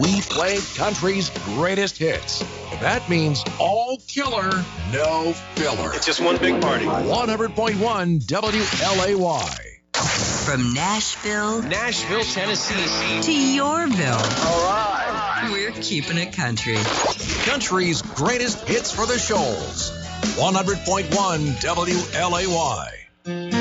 We play country's greatest hits. That means all killer, no filler. It's just one big party. 100.1 WLAY. From Nashville, Tennessee, to Yorville. All right. We're keeping it country. Country's greatest hits for the Shoals. 100.1 WLAY.